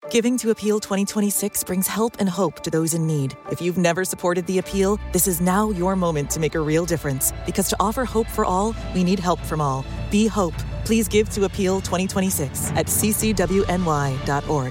Giving to Appeal 2026 brings help and hope to those in need. If you've never supported the Appeal, this is now your moment to make a real difference. Because to offer hope for all, we need help from all. Be hope. Please give to Appeal 2026 at ccwny.org.